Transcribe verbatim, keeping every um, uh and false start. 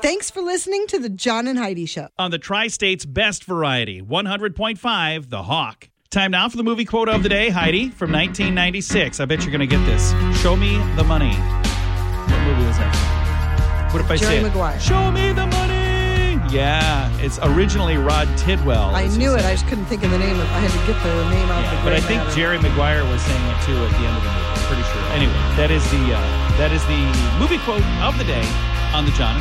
Thanks for listening to the John and Heidi Show. On the Tri-State's best variety, one hundred point five, The Hawk. Time now for the movie quote of the day, Heidi, from nineteen ninety-six. I bet you're going to get this. Show me the money. What movie was that? What if I Jerry say it? Maguire. Show me the money. Yeah, it's originally Rod Tidwell. I knew it. I just couldn't think of the name. Of, I had to get the name out Yeah, of the but I gray think matter. Jerry Maguire was saying it too at the end of the movie. I'm pretty sure. Anyway, that is the uh, that is the movie quote of the day on the John